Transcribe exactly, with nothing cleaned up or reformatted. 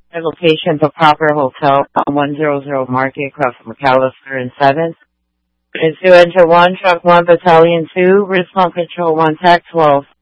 The location for Proper Hotel, one hundred Market, across from McAllister and seventh. Is to enter one, Truck one, Battalion two, Response Control one, T A C twelve.